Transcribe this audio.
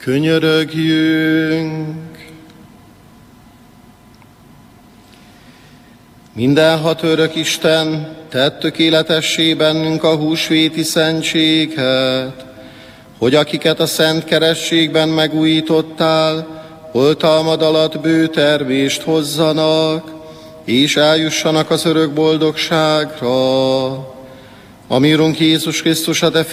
Könyörögjünk! Mindenhat örök Isten, tedd tökéletessé bennünk a húsvéti szentséget, hogy akiket a szent kerességben megújítottál, oltalmad alatt bő termést hozzanak, és eljussanak az örök boldogságra. Ami Urunk Jézus Krisztus, a te